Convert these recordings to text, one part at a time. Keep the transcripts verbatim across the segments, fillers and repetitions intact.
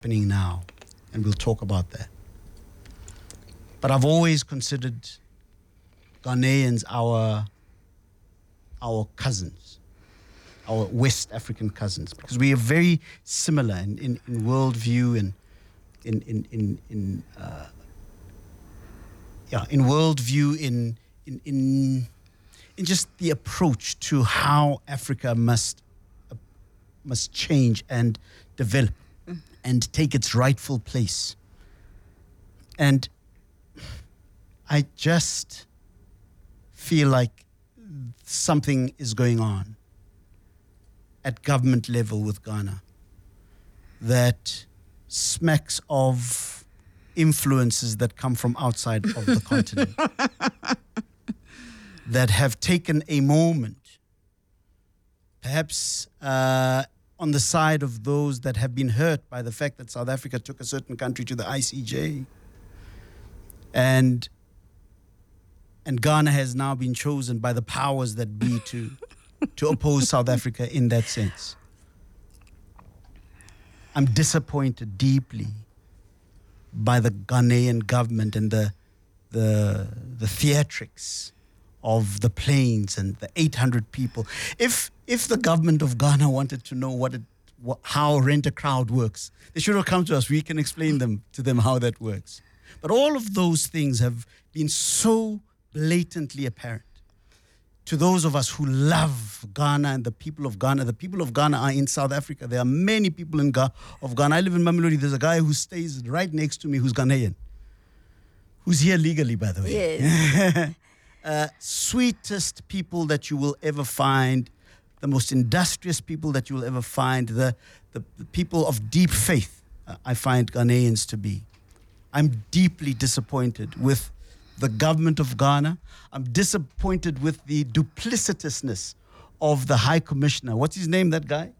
happening now, and we'll talk about that. But I've always considered Ghanaians our our cousins, our West African cousins, because we are very similar in, in, in worldview and in in in, in uh, yeah in worldview in in in in just the approach to how Africa must uh, must change and develop mm. and take its rightful place. And I just feel like something is going on at government level with Ghana that smacks of influences that come from outside of the continent that have taken a moment, perhaps uh, on the side of those that have been hurt by the fact that South Africa took a certain country to the I C J, and and Ghana has now been chosen by the powers that be to to oppose South Africa in that sense. I'm disappointed deeply by the Ghanaian government and the the the theatrics of the planes and the eight hundred people. If if the government of Ghana wanted to know what it what, how Rent a Crowd works, they should have come to us. We can explain them to them how that works. But all of those things have been so blatantly apparent to those of us who love Ghana and the people of Ghana. The people of Ghana are in South Africa. There are many people in Ga- of Ghana. I live in Mamelodi. There's a guy who stays right next to me who's Ghanaian, who's here legally, by the way. Yes. uh, sweetest people that you will ever find, the most industrious people that you will ever find, the, the, the people of deep faith, uh, I find Ghanaians to be. I'm deeply disappointed with the government of Ghana. I'm disappointed with the duplicitousness of the High Commissioner. What's his name, that guy?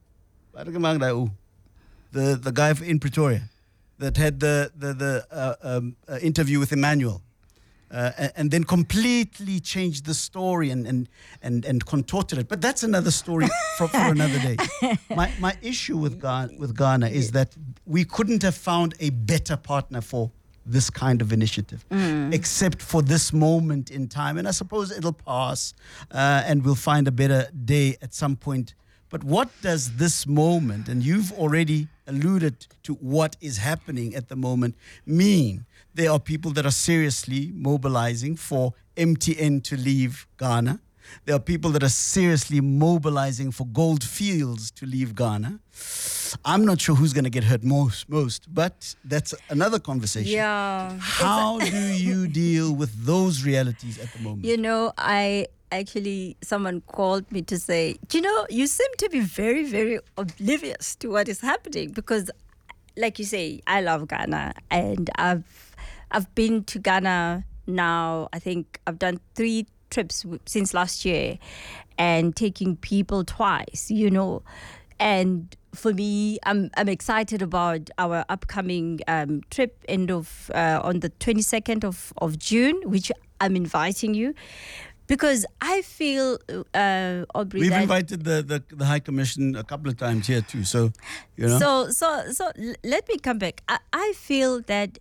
The, the guy in Pretoria that had the, the, the uh, um, uh, interview with Emmanuel. Uh, and, and then completely changed the story and, and, and, and contorted it. But that's another story for, for another day. My, my issue with Ghana, with Ghana is that we couldn't have found a better partner for this kind of initiative, mm. except for this moment in time. And I suppose it'll pass uh, and we'll find a better day at some point. But what does this moment, and you've already alluded to what is happening at the moment, mean? There are people that are seriously mobilizing for M T N to leave Ghana. There are people that are seriously mobilizing for Gold Fields to leave Ghana. I'm not sure who's going to get hurt most, most, but that's another conversation. Yeah. How do you deal with those realities at the moment? You know, I actually, someone called me to say, you know, you seem to be very, very oblivious to what is happening because, like you say, I love Ghana and I've I've been to Ghana now. I think I've done three trips since last year and taking people twice, you know. And for me, I'm I'm excited about our upcoming um, trip end of uh, on the twenty-second of, of June, which I'm inviting you. Because I feel, uh, Aubrey, we've that invited the, the, the High Commission a couple of times here too, so, you know. So, so, so l- let me come back. I, I feel that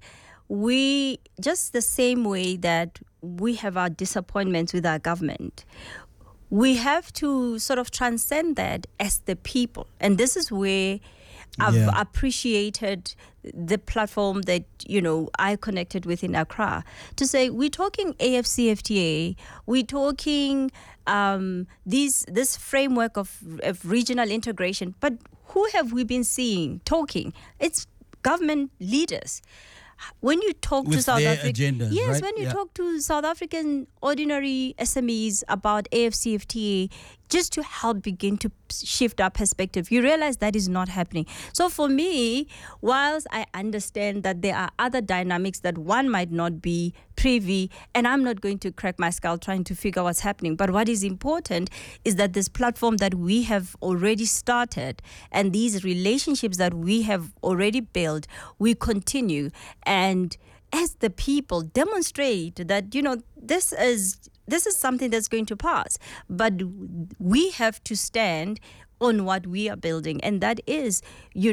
we, just the same way that we have our disappointments with our government, we have to sort of transcend that as the people. And this is where I've Yeah. appreciated the platform that, you know, I connected with in Accra to say, we're talking A F C F T A, we're talking um, these this framework of, of regional integration, but who have we been seeing talking? It's government leaders. When you talk With to South their Africa, agendas, yes, right? when you Yeah. talk to South African ordinary S M Es about A F C F T A, just to help begin to shift our perspective, you realize that is not happening. So for me, whilst I understand that there are other dynamics that one might not be privy, and I'm not going to crack my skull trying to figure what's happening, but what is important is that this platform that we have already started and these relationships that we have already built, we continue and as the people demonstrate that, you know, this is this is something that's going to pass. But we have to stand on what we are building. And that is, you know,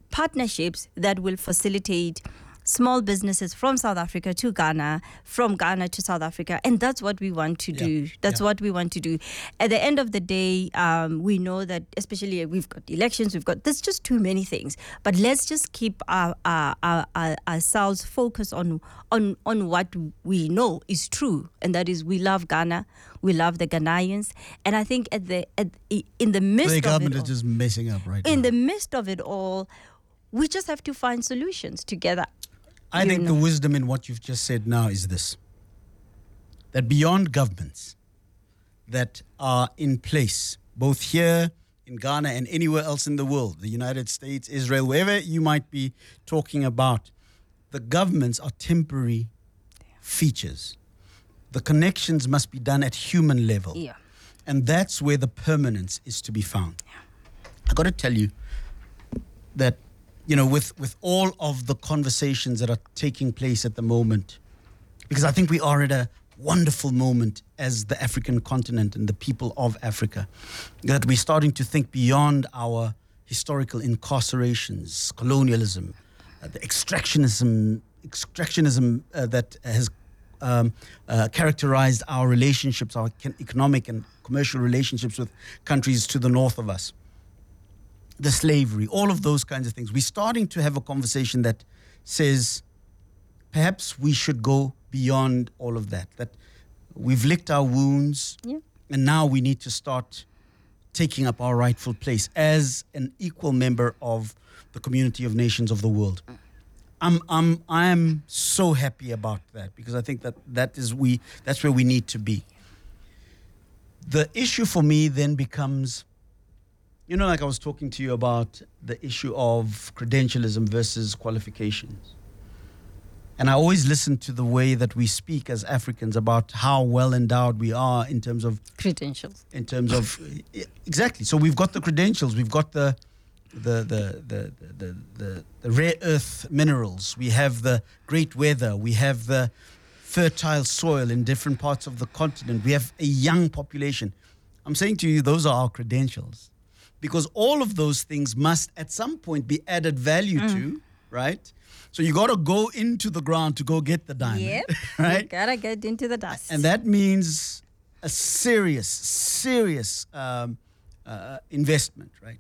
partnerships that will facilitate small businesses from South Africa to Ghana, from Ghana to South Africa. And that's what we want to Yeah. do. That's Yeah. what we want to do. At the end of the day, um, we know that, especially we've got elections, we've got, there's just too many things. But let's just keep our, our, our, our, ourselves focused on, on, on what we know is true. And that is, we love Ghana, we love the Ghanaians. And I think at the, at, in the midst The of government it is all, just messing up right in now. the midst of it all, we just have to find solutions together. I you think know. the wisdom in what you've just said now is this: that beyond governments that are in place, both here in Ghana and anywhere else in the world, the United States, Israel, wherever you might be talking about, the governments are temporary features. The connections must be done at human level. Yeah. And that's where the permanence is to be found. I got to tell you that, you know, with, with all of the conversations that are taking place at the moment, because I think we are at a wonderful moment as the African continent and the people of Africa, that we're starting to think beyond our historical incarcerations, colonialism, uh, the extractionism, extractionism uh, that has um, uh, characterized our relationships, our economic and commercial relationships with countries to the north of us. The slavery, all of those kinds of things. We're starting to have a conversation that says perhaps we should go beyond all of that, that we've licked our wounds, Yeah. and now we need to start taking up our rightful place as an equal member of the community of nations of the world. I'm I'm I'm so happy about that, because I think that that is we that's where we need to be. The issue for me then becomes, you know, like I was talking to you about the issue of credentialism versus qualifications. And I always listen to the way that we speak as Africans about how well endowed we are in terms of Credentials. in terms of exactly. So we've got the credentials, we've got the the the the the, the, the rare earth minerals, we have the great weather, we have the fertile soil in different parts of the continent, we have a young population. I'm saying to you, those are our credentials, because all of those things must at some point be added value Mm. to, right? So you got to go into the ground to go get the diamond, Yep. right? You gotta get into the dust. And that means a serious, serious um, uh, investment, right?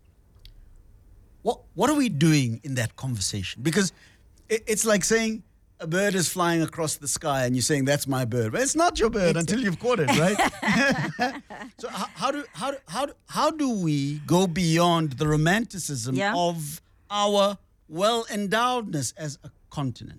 What What are we doing in that conversation? Because it, it's like saying a bird is flying across the sky and you're saying, that's my bird. But it's not your bird It's until you've caught it, right? So how, how, do, how, do, how, do, how do we go beyond the romanticism Yeah. of our well-endowedness as a continent?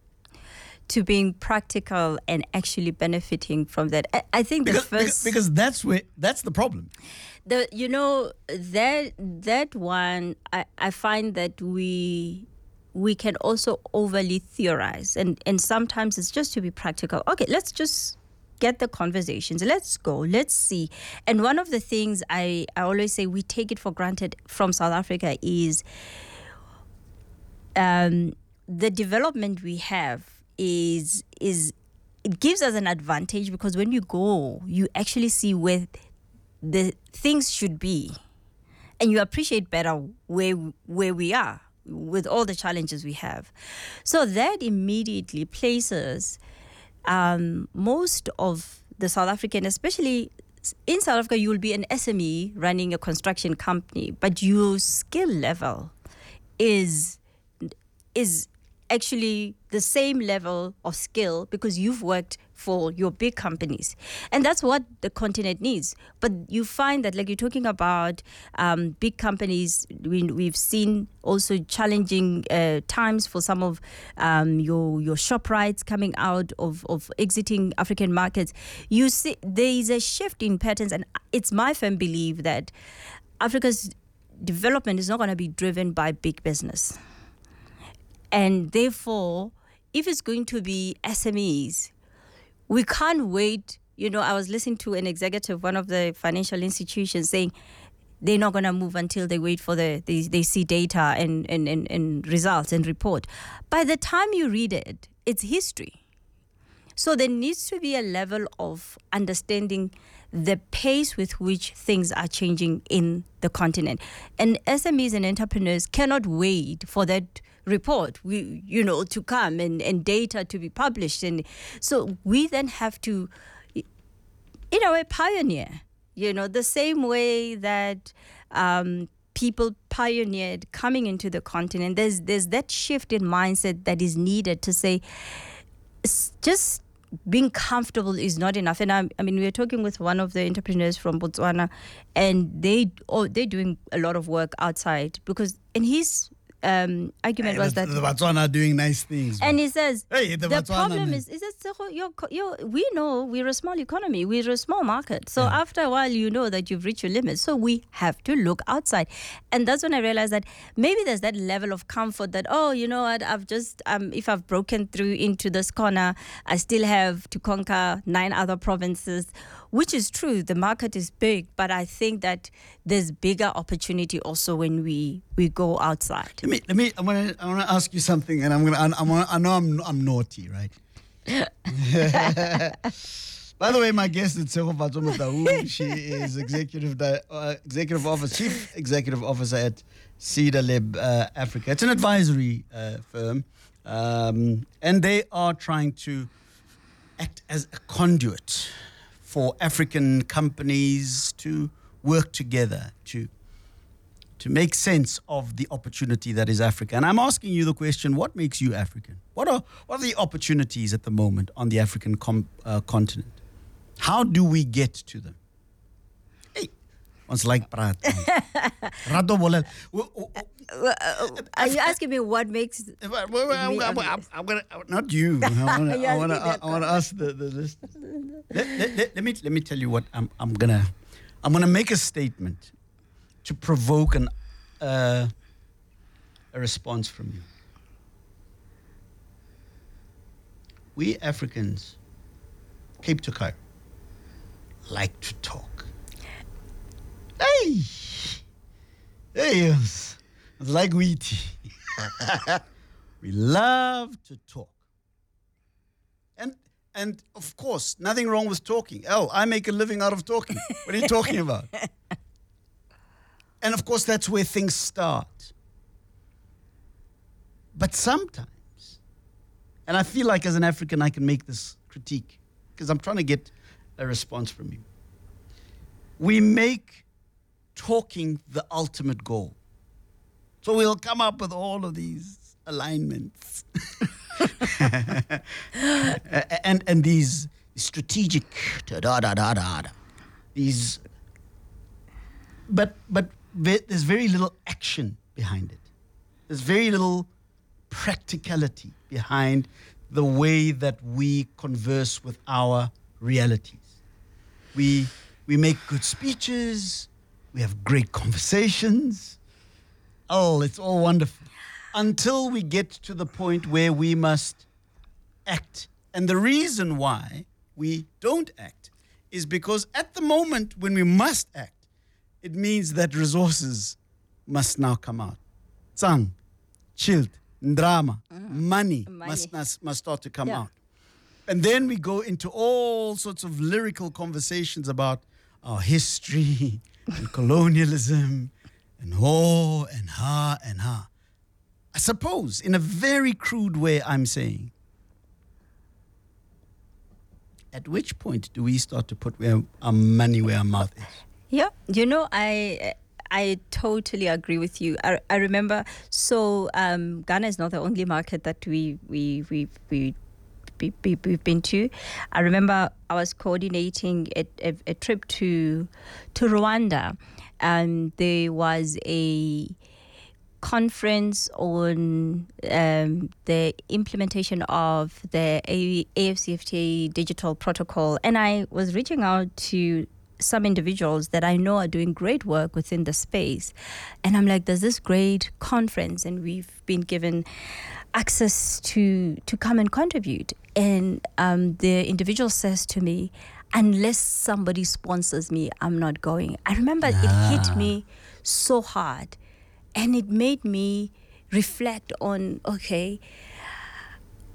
To being practical and actually benefiting from that. I, I think Because, the first, because, because that's where that's the problem. the you know that that one, I, I find that we we can also overly theorize, and and sometimes it's just to be practical. Okay, let's just get the conversations. Let's go. Let's see. And one of the things I I always say we take it for granted from South Africa is um, the development we have is is it gives us an advantage, because when you go, you actually see where the things should be, and you appreciate better where where we are with all the challenges we have. So that immediately places um, most of the South African, especially in South Africa, you will be an S M E running a construction company, but your skill level is is actually the same level of skill, because you've worked for your big companies. And that's what the continent needs. But you find that, like you're talking about um, big companies, we, we've seen also challenging uh, times for some of um, your your ShopRites coming out of, of exiting African markets. You see there is a shift in patterns, and it's my firm belief that Africa's development is not going to be driven by big business. And therefore, if it's going to be S M Es, we can't wait. You know, I was listening to an executive, one of the financial institutions, saying they're not going to move until they wait for the, they, they see data and, and, and, and results and report. By the time you read it, it's history. So there needs to be a level of understanding the pace with which things are changing in the continent. And S M Es and entrepreneurs cannot wait for that report, we, you know, to come and, and data to be published. And so we then have to, in a way, pioneer, you know, the same way that um, people pioneered coming into the continent. There's, there's that shift in mindset that is needed to say, s- just being comfortable is not enough. And I, I mean, we were talking with one of the entrepreneurs from Botswana, and they, oh, they're doing a lot of work outside because, and his um, argument Hey, was the, that the Botswana are doing nice things. and man. he says, Hey, the the Botswana problem man. is, is that Sekgo, you're, co- you're, we know we're a small economy, we're a small market. So Yeah. after a while, you know that you've reached your limit. So we have to look outside. And that's when I realized that maybe there's that level of comfort that, oh, you know what, I've just, um, if I've broken through into this corner, I still have to conquer nine other provinces, which is true. The market is big, but I think that there's bigger opportunity also when we, we go outside. Let me, let me, I want to, I want to ask you something, and I'm gonna, I'm, I'm, I know I'm, I'm naughty, right? By the way, my guest is Sekgo Fatso-Motaung. She is executive, di- uh, executive officer, chief executive officer at Cedar Lab uh, Africa. It's an advisory uh, firm, um, and they are trying to act as a conduit for African companies to work together to to make sense of the opportunity that is Africa. And I'm asking you the question, what makes you African? What are what are the opportunities at the moment on the African com, uh, continent? How do we get to them? Hey, ons like praat. Rato bolel. Are you asking me what makes I'm, I'm, I'm, I'm, I'm gonna not you. I wanna, You're I wanna, asking that I wanna ask the, the listeners. Let, let, let, let me let me tell you what I'm I'm gonna I'm gonna make a statement to provoke an uh, a response from you. We Africans, Cape to Cairo, like to talk. Hey, hey, it's it's like wheaty. We love to talk. And and of course, nothing wrong with talking. Oh, I make a living out of talking. What are you talking about? And of course, that's where things start. But sometimes, and I feel like as an African, I can make this critique because I'm trying to get a response from you. We make talking the ultimate goal. So we'll come up with all of these alignments and and these strategic da da da da da. These, but but ve- there's very little action behind it. There's very little practicality behind the way that we converse with our realities. We we make good speeches. We have great conversations. Oh, it's all wonderful. Until we get to the point where we must act. And the reason why we don't act is because at the moment when we must act, it means that resources must now come out. Tsang, child, drama, mm-hmm. money, money. Must, must, must start to come Yeah. out. And then we go into all sorts of lyrical conversations about our history and colonialism and war and ha and ha. I suppose, in a very crude way, I'm saying, at which point do we start to put where our money where our mouth is? Yeah, you know, I I totally agree with you. I, I remember, so um, Ghana is not the only market that we we we we. we- we- We've been to. I remember I was coordinating a, a, a trip to to Rwanda, and there was a conference on um, the implementation of the A- AFCFTA digital protocol, and I was reaching out to some individuals that I know are doing great work within the space, and I'm like, there's this great conference, and we've been given access to to come and contribute, and um, the individual says to me, unless somebody sponsors me, I'm not going. I remember Ah. it hit me so hard, and it made me reflect on, okay,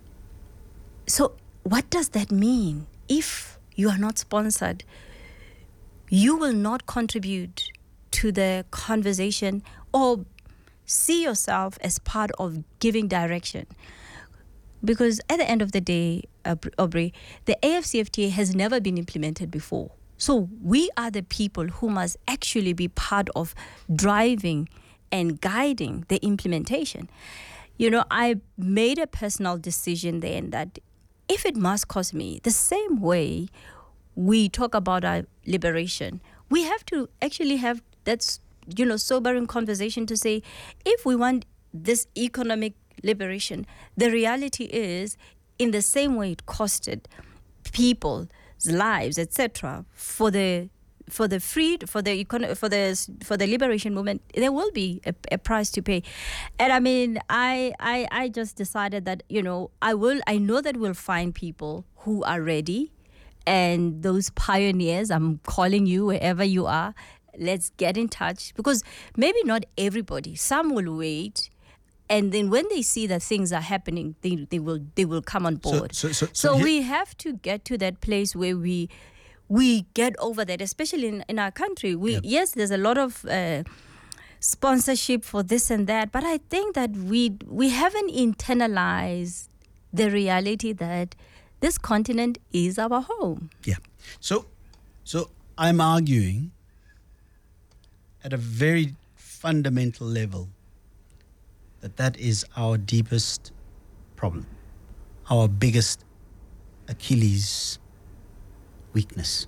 so what does that mean if you are not sponsored? you will not contribute to the conversation or see yourself as part of giving direction. Because at the end of the day, uh, Aubrey, the A F C F T A has never been implemented before. So we are the people who must actually be part of driving and guiding the implementation. You know, I made a personal decision then that if it must cost me, the same way we talk about our liberation, we have to actually have that, you know, sobering conversation to say, if we want this economic liberation, the reality is, in the same way it costed people's lives, et cetera, for the for the free for the econo- for the for the liberation movement, there will be a, a price to pay. And I mean, I, I I just decided that, you know, I will I know that we'll find people who are ready, and those pioneers, I'm calling you wherever you are, let's get in touch, because maybe not everybody, some will wait. And then when they see that things are happening, they, they will they will come on board. So, so, so, so so we have to get to that place where we we get over that, especially in, in our country. We Yep. Yes, there's a lot of uh, sponsorship for this and that, but I think that we we haven't internalized the reality that this continent is our home. Yeah. So, so I'm arguing at a very fundamental level that that is our deepest problem, our biggest Achilles weakness.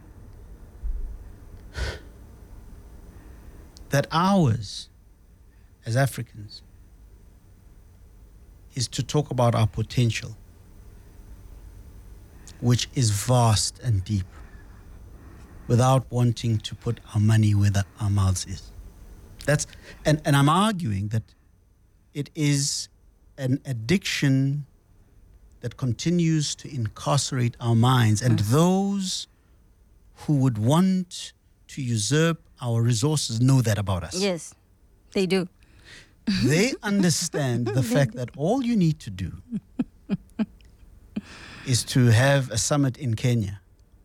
That ours, as Africans, is to talk about our potential, which is vast and deep, without wanting to put our money where the, our mouths is. That's and, and I'm arguing that it is an addiction that continues to incarcerate our minds, and those who would want to usurp our resources know that about us. Yes, they do. They understand the fact that all you need to do is to have a summit in Kenya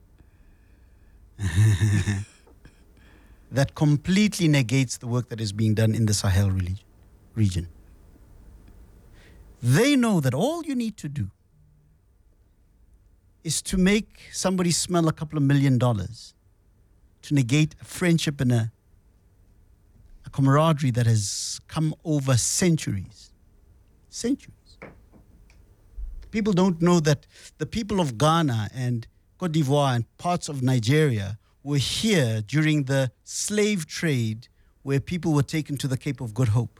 that completely negates the work that is being done in the Sahel relig- region. They know that all you need to do is to make somebody smell a couple of million dollars to negate a friendship and a, a camaraderie that has come over centuries. Centuries. People don't know that the people of Ghana and Cote d'Ivoire and parts of Nigeria were here during the slave trade where people were taken to the Cape of Good Hope.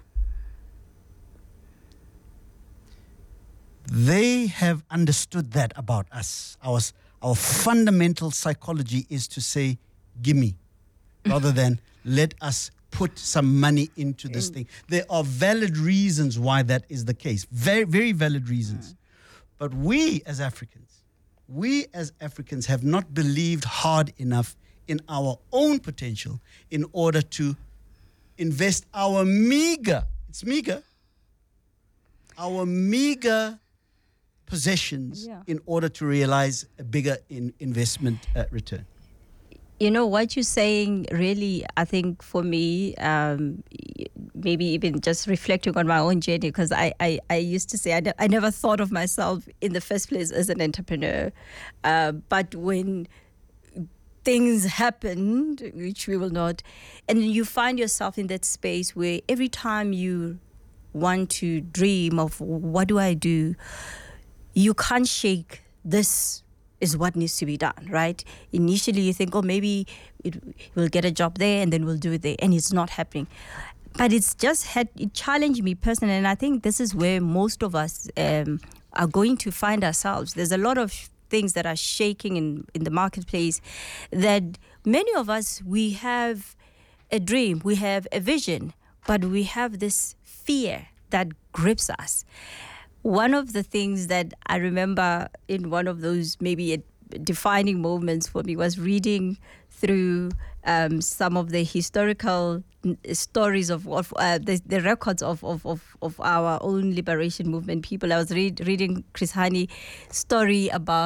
They have understood that about us. Our, our fundamental psychology is to say, gimme, rather than let us put some money into this thing. There are valid reasons why that is the case. Very, very valid reasons. But we as Africans, we as Africans have not believed hard enough in our own potential in order to invest our meager, it's meager, our meager possessions Yeah. in order to realize a bigger in investment uh, return. You know, what you're saying really, I think for me, um, maybe even just reflecting on my own journey, because I, I, I used to say I, ne- I never thought of myself in the first place as an entrepreneur. Uh, but when things happened, which we will not, and you find yourself in that space where every time you want to dream of what do I do, you can't shake this is what needs to be done, right? Initially you think, oh, maybe it, we'll get a job there and then we'll do it there, and it's not happening. But it's just had, it challenged me personally, and I think this is where most of us um, are going to find ourselves. There's a lot of things that are shaking in, in the marketplace that many of us, we have a dream, we have a vision, but we have this fear that grips us. One of the things that I remember in one of those maybe a defining moments for me was reading through um, some of the historical n- stories of, of uh, the, the records of, of, of, of our own liberation movement people. I was read, reading Chris Hani story about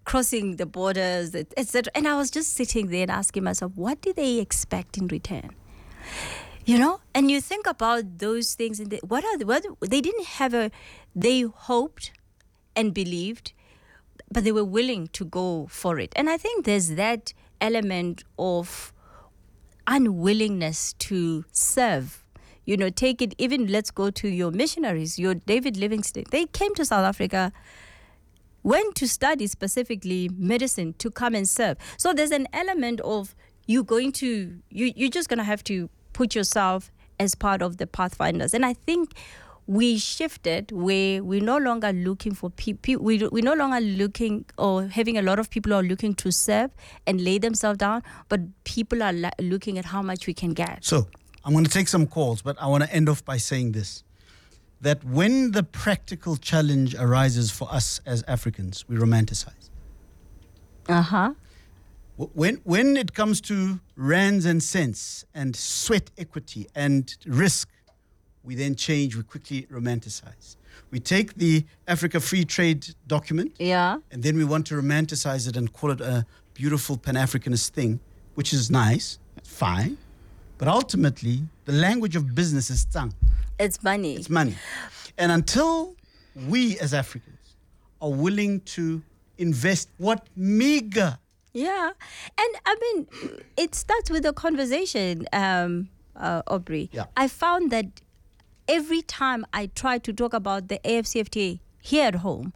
crossing the borders, et cetera. And I was just sitting there and asking myself, what do they expect in return? You know, and you think about those things, and they, what are the, what they didn't have a, they hoped and believed, but they were willing to go for it. And I think there's that element of unwillingness to serve. You know, take it, even let's go to your missionaries, your David Livingstone. They came to South Africa, went to study specifically medicine to come and serve. So there's an element of you going to, you, you're just going to have to put yourself as part of the Pathfinders. And I think we shifted where we're no longer looking for people, we, we're no longer looking or having a lot of people who are looking to serve and lay themselves down, but people are la- looking at how much we can get. So I'm going to take some calls, but I want to end off by saying this, that when the practical challenge arises for us as Africans, we romanticize. Uh-huh. When when it comes to rands and cents and sweat equity and risk, we then change, we quickly romanticize. We take the Africa Free Trade document, Yeah. and then we want to romanticize it and call it a beautiful Pan-Africanist thing, which is nice, fine. But ultimately, the language of business is tongue. It's money. It's money. And until we as Africans are willing to invest what meager. Yeah. And I mean, it starts with a conversation, um, uh, Aubrey. Yeah. I found that every time I try to talk about the A F C F T A here at home,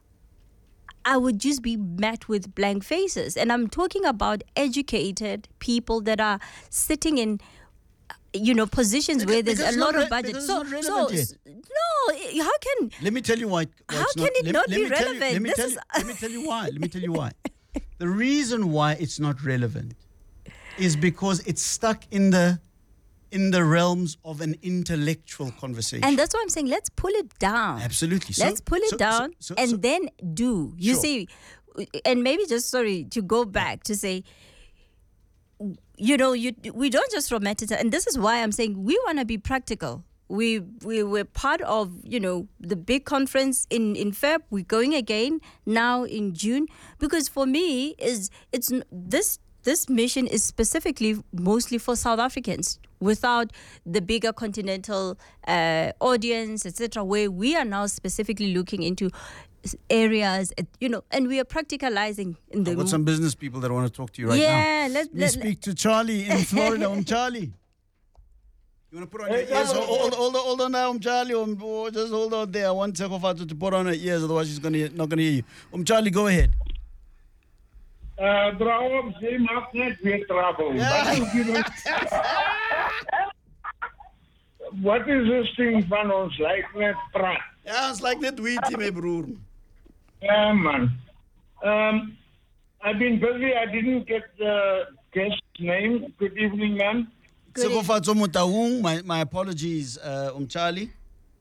I would just be met with blank faces. And I'm talking about educated people that are sitting in, you know, positions where there's Because a it's lot not of re- budget. because So, it's not so relevant yet. no, how can Let me tell you why. why How it's can not, it let, not let be me tell you- relevant? let, me This tell is- you, let me tell you why. Let me tell you why. The reason why it's not relevant is because it's stuck in the in the realms of an intellectual conversation. And that's why I'm saying let's pull it down. Absolutely. So- Let's pull it so- down so- so- and so- then do. You Sure. see, and maybe just sorry to go back to say, you know, you we don't just romanticize, and this is why I'm saying we want to be practical. We we were part of, you know, the big conference in in Feb. We're going again now in June, because for me is it's n- this this mission is specifically mostly for South Africans, without the bigger continental uh, audience, et cetera, where we are now specifically looking into s- areas, uh, you know, and we are practicalizing in the I've got some business people that want to talk to you right now. yeah. Let, Let me let, speak to Charlie in Florida. I'm Charlie. You want to put on your ears? Hold, hold, hold, on- hold on now, I'm Charlie. Um, oh, just hold on there. I want Tekofatu to put on her ears, otherwise she's gonna not gonna hear you. Um, Charlie, go ahead. Uh, Brouwers, jy maak net weer trouble. Wat is die- What is this thing van ons lyk net praat? Ja, it's like net weet, my broer. Yeah, man. Um, I've been busy. I didn't get the guest's name. Good evening, man. Good Tekofatu Mutaung, my my apologies, uh, um, Charlie.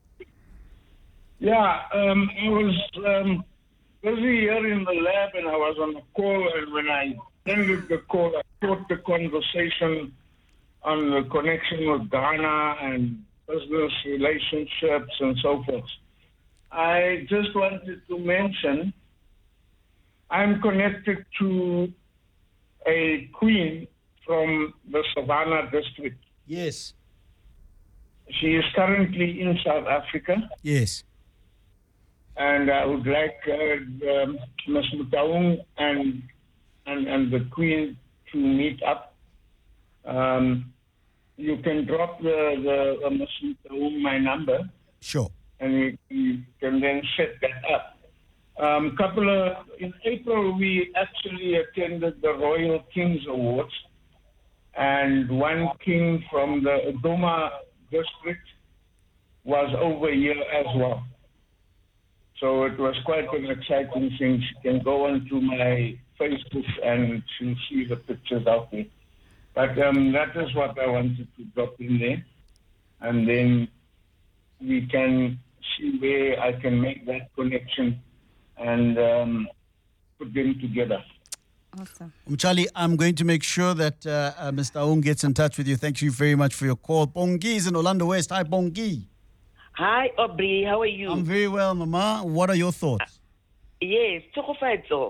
Yeah, um, I was um, busy here in the lab and I was on a call, and when I ended the call, I thought the conversation on the connection with Ghana and business relationships and so forth. I just wanted to mention I'm connected to a queen from the Savannah district. Yes, She is currently in South Africa. yes. And I would like uh, um, Miz Mutaung and, and and the Queen to meet up. Um, you can drop the, the uh, Miz Mutaung my number, Sure. and we, we can then set that up. Um, couple of in April we actually attended the Royal Kings Awards, and one king from the Udoma district was over here as well. So it was quite an exciting thing. She can go onto my Facebook and she'll see the pictures out there. But um, that is what I wanted to drop in there. And then we can see where I can make that connection and um, put them together. awesome. Um, Charlie, I'm going to make sure that uh, uh, Mister Aung gets in touch with you. Thank you very much for your call. Pongi is in Orlando West. Hi, Pongi. Hi, Aubrey. How are you? I'm very well, Mama. What are your thoughts? Yes, Tshokofatso.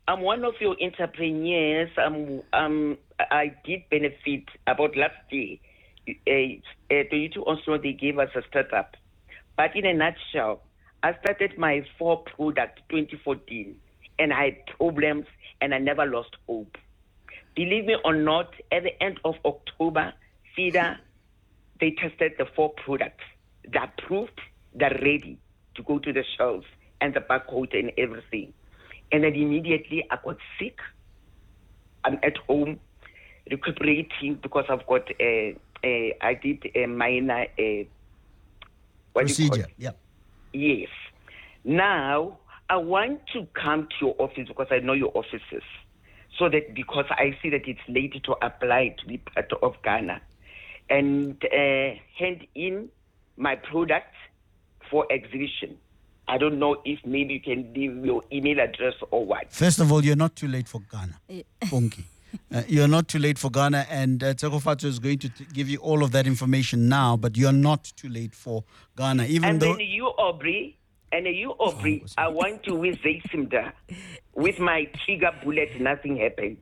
I'm one of your entrepreneurs. Um, um, I did benefit about last year. Uh, uh, you two also they gave us a startup. But in a nutshell, I started my four product twenty fourteen, and I had problems, and I never lost hope. Believe me or not, at the end of October, SEDA, they tested the four products. They're approved, they're ready to go to the shelves and the barcode and everything. And then immediately I got sick. I'm at home recuperating because I've got a, a I did a minor a, what procedure. Do you call it? Yeah. Yes. Now I want to come to your office because I know your offices. So that because I see that it's late to apply to be part of Ghana, and uh, hand in my product for exhibition. I don't know if maybe you can leave your email address or what. First of all, you're not too late for Ghana, Bongi. Uh, you're not too late for Ghana, and uh, Tsegofatso is going to t- give you all of that information now, but you're not too late for Ghana. Even and though then you, Aubrey, and you, Aubrey, oh, I want to with Zaysimda. With my trigger bullet, nothing happened.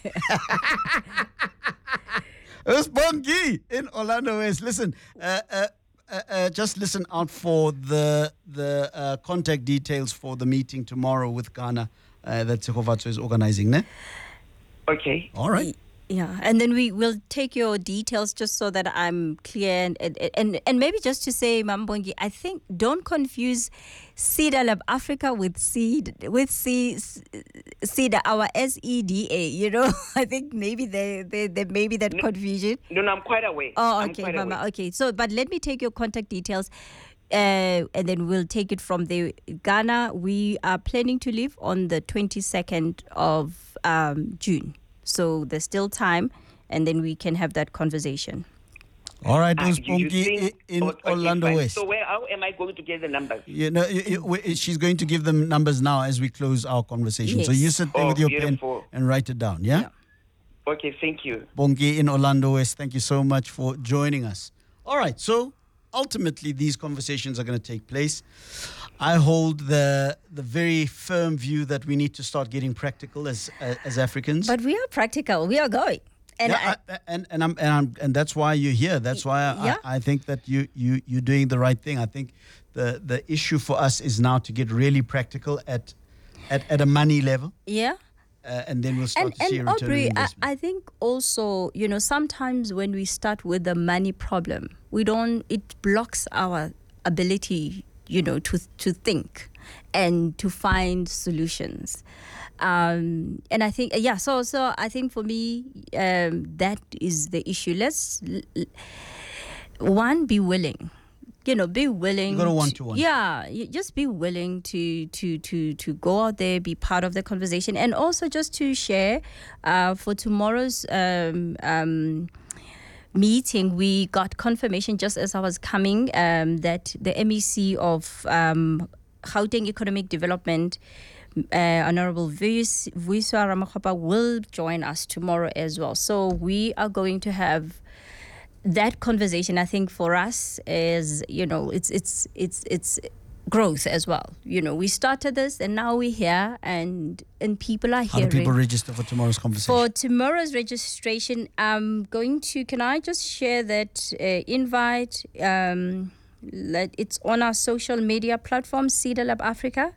It's Bongi in Orlando West. Listen, uh, uh, uh, uh, just listen out for the the uh, contact details for the meeting tomorrow with Ghana uh, that Tsegofatso is organizing. Ne? Okay. All right. Yeah, and then we will take your details just so that I'm clear, and and and maybe just to say, Mambongi, I think don't confuse SEDA Lab Africa with Seed with C, SEDA, our S E D A. You know, I think maybe there there, there may be that no, confusion. No, no, I'm quite aware. Oh, I'm okay, Mama. aware. Okay, so but let me take your contact details. Uh, and then we'll take it from there. Ghana, we are planning to leave on the twenty-second of um, June. So there's still time, and then we can have that conversation. All right, Ah, those you- you Bongi think- in oh, okay, Orlando fine. West. So where, how am I going to get the numbers? You know, you, you, we- she's going to give them numbers now as we close our conversation. So Yes. you sit there Oh, with your beautiful. pen and write it down, yeah? Yeah. Okay, thank you. Bongi in Orlando West, thank you so much for joining us. All right, so ultimately these conversations are going to take place. I hold the the very firm view that we need to start getting practical as as, as Africans. But we are practical. We are going. And yeah, I, I, and and I'm and I'm and that's why you're here. That's why I, Yeah. I, I think that you you you're doing the right thing. I think the the issue for us is now to get really practical at at, at a money level, yeah. uh, and then we'll start And, to see a and return on Aubrey, I, investment. I think also, you know, sometimes when we start with the money problem, we don't, it blocks our ability, you know, to to think and to find solutions. Um, and I think, yeah, so so I think for me, um, that is the issue. Let's, l- l- one, be willing. You know, be willing. You gotta want to want. Yeah, you just be willing to to to to go out there, be part of the conversation, and also just to share. Uh, for tomorrow's um, um, meeting, we got confirmation just as I was coming um, that the M E C of um, Gauteng Economic Development, uh, Honorable Vuyiswa Ramakgopa, will join us tomorrow as well. So we are going to have that conversation. I think for us is, you know, it's it's it's it's growth as well. You know, we started this and now we're here, and and people are How hearing. do people register for tomorrow's conversation? For tomorrow's registration, I'm going to, can I just share that uh, invite? Um, let, it's on our social media platform, SEDA Lab Africa.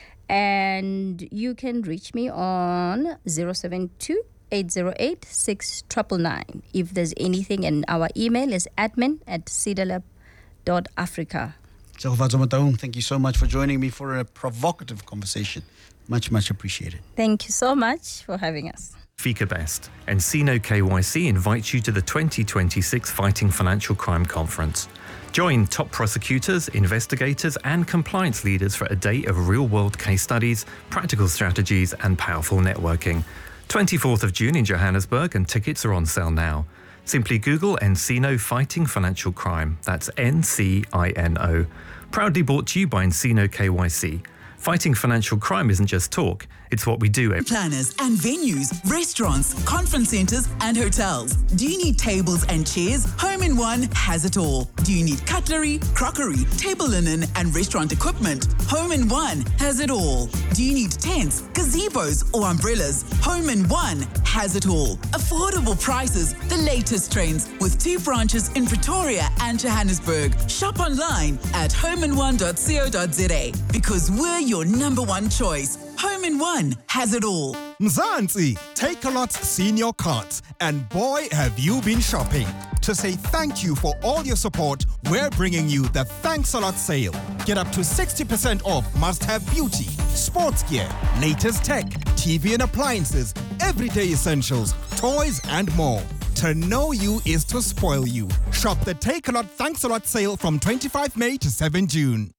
And you can reach me on zero seven two, eight zero eight, six nine nine nine if there's anything. And our email is admin at sedalab dot africa. Tsegofatso Motaung, thank you so much for joining me for a provocative conversation. Much, much appreciated. Thank you so much for having us. FICABEST, Encino K Y C invites you to the twenty twenty-six Fighting Financial Crime Conference. Join top prosecutors, investigators, and compliance leaders for a day of real-world case studies, practical strategies, and powerful networking. twenty-fourth of June in Johannesburg, and tickets are on sale now. Simply Google Encino Fighting Financial Crime. That's N C I N O. Proudly brought to you by Encino K Y C. Fighting financial crime isn't just talk, it's what we do. Planners and venues, restaurants, conference centres and hotels. Do you need tables and chairs? Home in One has it all. Do you need cutlery, crockery, table linen and restaurant equipment? Home in One has it all. Do you need tents, gazebos or umbrellas? Home in One has it all. Affordable prices, the latest trends with two branches in Pretoria and Johannesburg. Shop online at home in one dot co dot za because we're your number one choice. Home in One has it all. Mzansi, Takealot's senior cards, and boy have you been shopping. To say thank you for all your support, we're bringing you the Thanks a Lot sale. Get up to sixty percent off must-have beauty, sports gear, latest tech, T V and appliances, everyday essentials, toys and more. To know you is to spoil you. Shop the Takealot Thanks a Lot sale from twenty-fifth May to seventh June.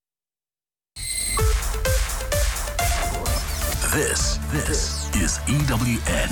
This, this is E W N.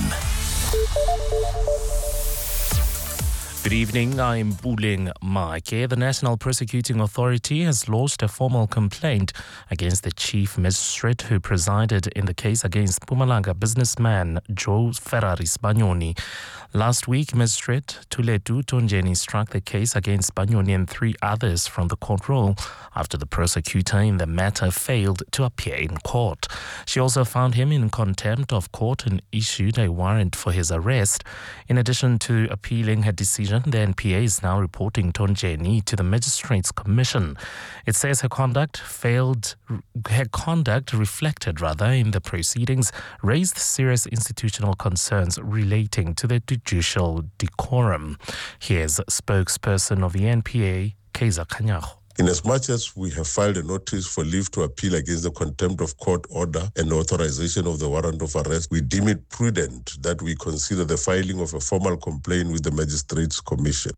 Good evening, I'm Buling Maike. The National Prosecuting Authority has lodged a formal complaint against the chief magistrate who presided in the case against Mpumalanga businessman Joe Ferrari Sibanyoni. Last week, Magistrate Thuletu Tonjeni struck the case against Sibanyoni and three others from the court roll after the prosecutor in the matter failed to appear in court. She also found him in contempt of court and issued a warrant for his arrest. In addition to appealing her decision, the N P A is now reporting Tonjeni to the Magistrates Commission. It says her conduct failed, her conduct reflected rather in the proceedings, raised serious institutional concerns relating to the judicial decorum. Here's spokesperson of the N P A, Kaiser Kanyaho. Inasmuch as we have filed a notice for leave to appeal against the contempt of court order and authorization of the warrant of arrest, we deem it prudent that we consider the filing of a formal complaint with the Magistrates Commission.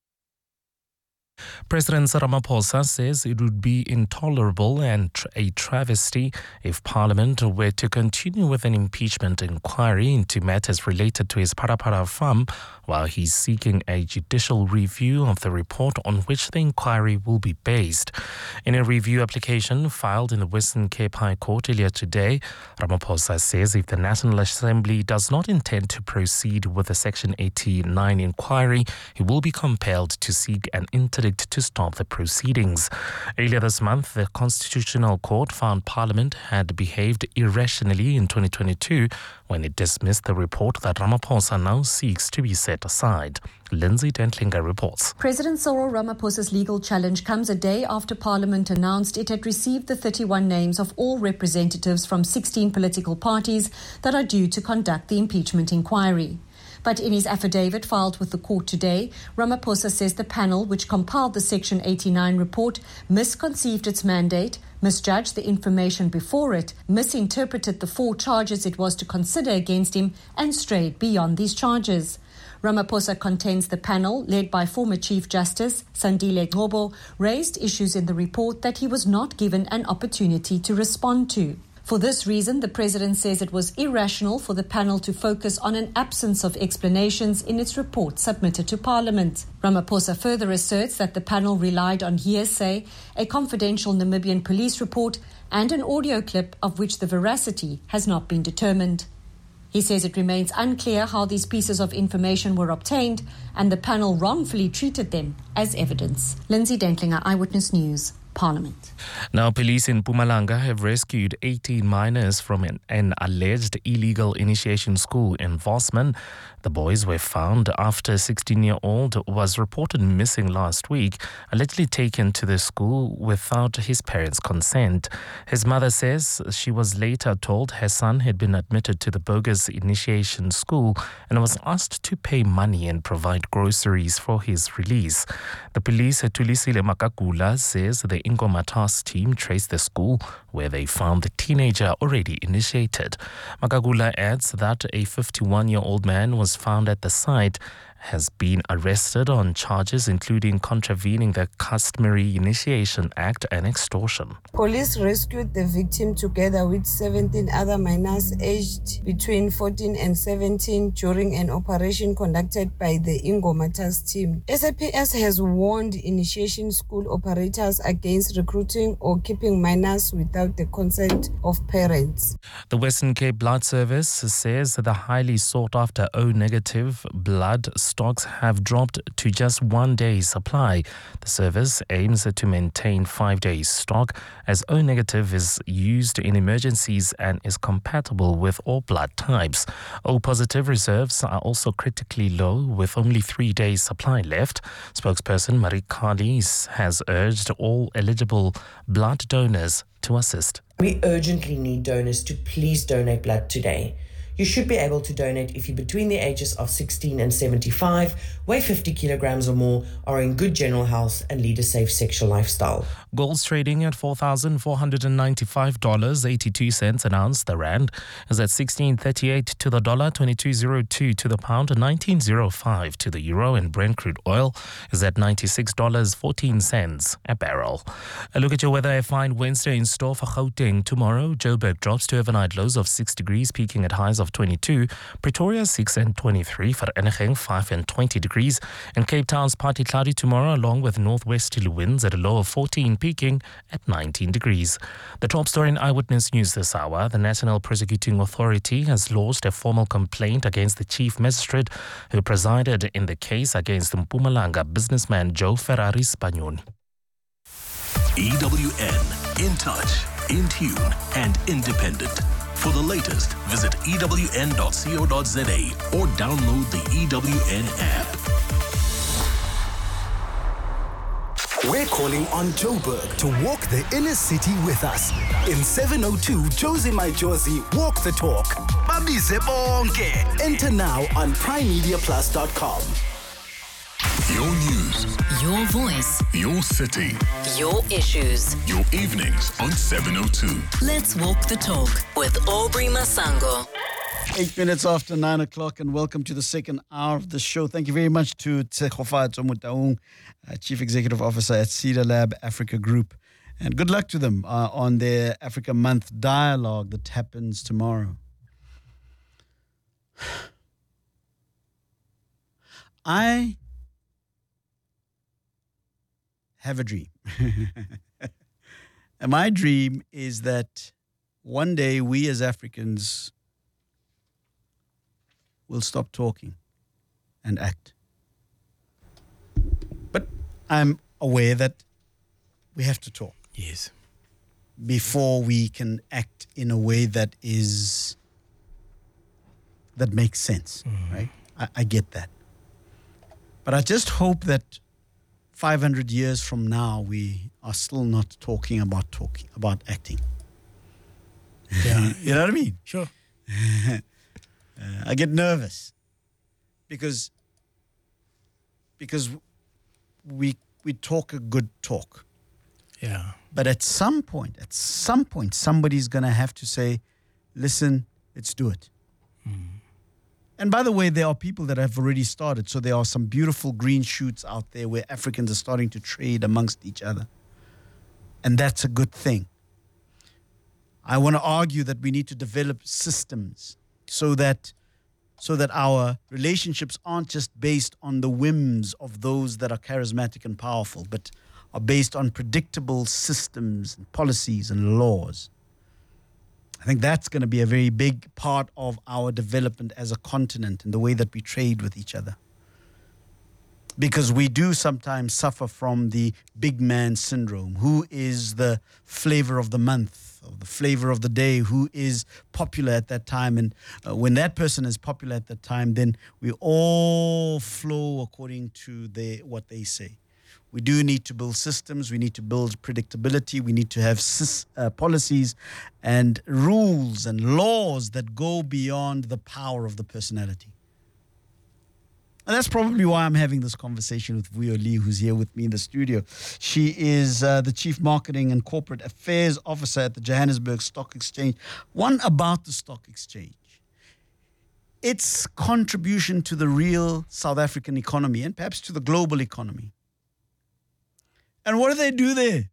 President Ramaphosa says it would be intolerable and a travesty if Parliament were to continue with an impeachment inquiry into matters related to his Parapara farm while he's seeking a judicial review of the report on which the inquiry will be based. In a review application filed in the Western Cape High Court earlier today, Ramaphosa says if the National Assembly does not intend to proceed with the Section eighty-nine inquiry, he will be compelled to seek an interdict to stop the proceedings. Earlier this month, the Constitutional Court found Parliament had behaved irrationally in twenty twenty-two when it dismissed the report that Ramaphosa now seeks to be set aside. Lindsay Dentlinger reports. President Cyril Ramaphosa's legal challenge comes a day after Parliament announced it had received the thirty-one names of all representatives from sixteen political parties that are due to conduct the impeachment inquiry. But in his affidavit filed with the court today, Ramaphosa says the panel, which compiled the Section eighty-nine report, misconceived its mandate, misjudged the information before it, misinterpreted the four charges it was to consider against him, and strayed beyond these charges. Ramaphosa contends the panel, led by former Chief Justice Sandile Ngcobo, raised issues in the report that he was not given an opportunity to respond to. For this reason, the President says it was irrational for the panel to focus on an absence of explanations in its report submitted to Parliament. Ramaphosa further asserts that the panel relied on hearsay, a confidential Namibian police report, and an audio clip of which the veracity has not been determined. He says it remains unclear how these pieces of information were obtained, and the panel wrongfully treated them as evidence. Lindsay Dentlinger, Eyewitness News, Parliament. Now, police in Mpumalanga have rescued eighteen minors from an, an alleged illegal initiation school in Vosman. The boys were found after a sixteen-year-old was reported missing last week, allegedly taken to the school without his parents' consent. His mother says she was later told her son had been admitted to the bogus initiation school and was asked to pay money and provide groceries for his release. The police at Tulisile Makakula says the Ingoma task team traced the school where they found the teenager already initiated. Makakula adds that a fifty-one-year-old man was found at the site has been arrested on charges including contravening the Customary Initiation Act and extortion. Police rescued the victim together with seventeen other minors aged between fourteen and seventeen during an operation conducted by the Ingoma task team. S A P S has warned initiation school operators against recruiting or keeping minors without the consent of parents. The Western Cape Blood Service says that the highly sought-after O-negative blood stocks have dropped to just one day's supply. The service aims to maintain five days stock as O-negative is used in emergencies and is compatible with all blood types. O-positive reserves are also critically low with only three days supply left. Spokesperson Marie Carlis has urged all eligible blood donors to assist. We urgently need donors to please donate blood today. You should be able to donate if you're between the ages of sixteen and seventy-five, weigh fifty kilograms or more, are in good general health and lead a safe sexual lifestyle. Gold's trading at four thousand four hundred ninety-five dollars and eighty-two cents an ounce. The rand is at sixteen thirty-eight to the dollar, twenty-two oh two to the pound, nineteen oh five to the euro, and Brent crude oil is at ninety-six dollars and fourteen cents a barrel. A look at your weather. A fine Wednesday in store for Gauteng. Tomorrow, Joburg drops to overnight lows of six degrees, peaking at highs of twenty-two. Pretoria six and twenty-three. Vereeniging five and twenty degrees. And Cape Town's partly cloudy tomorrow, along with northwesterly winds at a low of fourteen, peaking at nineteen degrees. The top story in Eyewitness News this hour: the National Prosecuting Authority has lodged a formal complaint against the chief magistrate who presided in the case against Mpumalanga businessman Joe Ferrari Spanioni. E W N, in touch, in tune, and independent. For the latest, visit E W N dot co dot za or download the E W N app. We're calling on Joburg to walk the inner city with us. In seven oh two, Josie My Josie, walk the talk. Babize bonke. Enter now on prime media plus dot com. Your news. Your voice. Your city. Your issues. Your evenings on seven oh two. Let's walk the talk with Aubrey Masango. Eight minutes after nine o'clock, and welcome to the second hour of the show. Thank you very much to Tsekhofadzwa Motaung, uh, Chief Executive Officer at Cedar Lab Africa Group. And good luck to them uh, on their Africa Month dialogue that happens tomorrow. I have a dream. And my dream is that one day we as Africans will stop talking and act. But I'm aware that we have to talk. Yes. Before we can act in a way that is, that makes sense, mm. right? I, I get that. But I just hope that five hundred years from now, we are still not talking about talking, about acting. Yeah. You know what I mean? Sure. uh, I get nervous because because we we talk a good talk. Yeah. But at some point, at some point, somebody's going to have to say, listen, let's do it. Mm. And by the way, there are people that have already started. So there are some beautiful green shoots out there where Africans are starting to trade amongst each other. And that's a good thing. I want to argue that we need to develop systems so that so that our relationships aren't just based on the whims of those that are charismatic and powerful, but are based on predictable systems and policies and laws. I think that's going to be a very big part of our development as a continent and the way that we trade with each other. Because we do sometimes suffer from the big man syndrome. Who is the flavor of the month, or the flavor of the day? Who is popular at that time? And uh, when that person is popular at that time, then we all flow according to the, what they say. We do need to build systems. We need to build predictability. We need to have sys- uh, policies and rules and laws that go beyond the power of the personality. And that's probably why I'm having this conversation with Vuyo Lee, who's here with me in the studio. She is uh, the Chief Marketing and Corporate Affairs Officer at the Johannesburg Stock Exchange. One about the stock exchange. its contribution to the real South African economy and perhaps to the global economy. And what do they do there?